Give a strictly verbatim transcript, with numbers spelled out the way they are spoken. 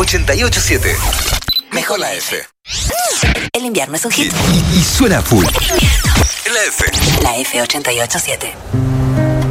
ochenta y ocho siete. Mejor la F. El invierno es un hit. Y, y, y suena full. La F. La F ochenta y ocho siete.